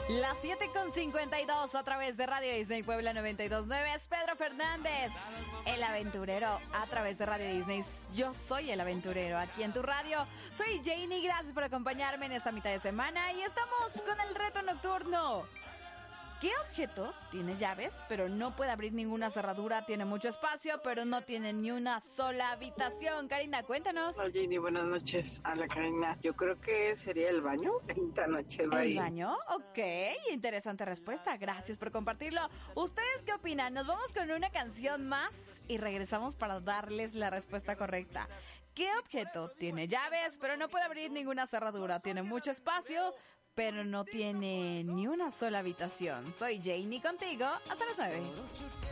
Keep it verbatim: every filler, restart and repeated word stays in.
Las siete con cincuenta y dos a través de Radio Disney Puebla noventa y dos punto nueve es Pedro Fernández, el aventurero a través de Radio Disney. Yo soy el aventurero aquí en tu radio. Soy Janie, gracias por acompañarme en esta mitad de semana y estamos con el reto nocturno. ¿Qué objeto tiene llaves, pero no puede abrir ninguna cerradura? Tiene mucho espacio, pero no tiene ni una sola habitación. Karina, cuéntanos. Hola, Jenny, buenas noches. Hola, Karina. Yo creo que sería el baño. Esta noche va a ¿El ir. baño? Ok, interesante respuesta. Gracias por compartirlo. ¿Ustedes qué opinan? Nos vamos con una canción más y regresamos para darles la respuesta correcta. ¿Qué objeto tiene llaves, pero no puede abrir ninguna cerradura? Tiene mucho espacio, pero no tiene ni una sola habitación. Soy Janie contigo hasta las nueve.